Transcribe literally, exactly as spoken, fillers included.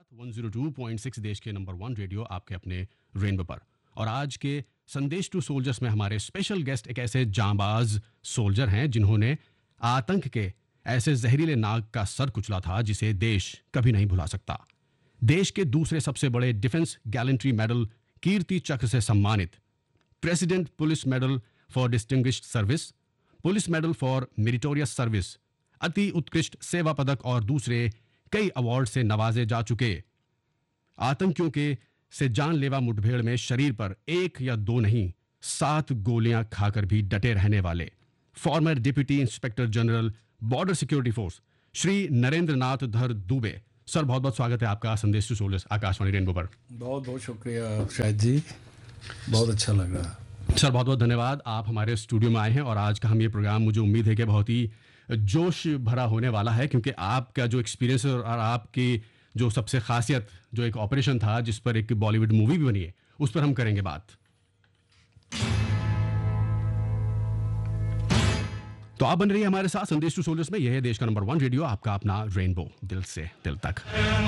एक सौ दो पॉइंट छह देश के नंबर वन रेडियो आपके अपने रेनबो पर। और आज के संदेश टू सोल्जर्स में हमारे स्पेशल गेस्ट एक ऐसे जांबाज सोल्जर हैं जिन्होंने आतंक के ऐसे जहरीले नाग का सर कुचला था जिसे देश कभी नहीं भुला सकता। देश के दूसरे सबसे बड़े डिफेंस गैलेंट्री मेडल कीर्ति चक्र से सम्मानित, president police medal for distinguished service, police medal for meritorious service, अति उत्कृष्ट सेवा पदक और दूसरे कई अवार्ड से नवाजे जा चुके, आतंकियों के से जानलेवा मुठभेड़ में शरीर पर एक या दो नहीं सात गोलियां खाकर भी डटे रहने वाले farmer deputy inspector general border security force Shri Narendra नाथ धर दुबे। सर, बहुत बहुत स्वागत है आपका संदेश टू सोल्जर्स आकाशवाणी रेनबो पर। बहुत बहुत शुक्रिया शाहिद जी, बहुत अच्छा लग रहा। सर, बहुत बहुत धन्यवाद, आप हमारे स्टूडियो में आए हैं और आज का हम ये प्रोग्राम मुझे उम्मीद है कि बहुत ही जोश भरा होने वाला है, क्योंकि आपका जो एक्सपीरियंस और आपकी जो सबसे खासियत जो एक ऑपरेशन था जिस पर एक बॉलीवुड मूवी भी बनी है, उस पर हम करेंगे बात। तो आप बन रही है हमारे साथ संदेश टू सोल्जर्स में। यह है देश का नंबर वन रेडियो, आपका अपना रेनबो, दिल से दिल तक।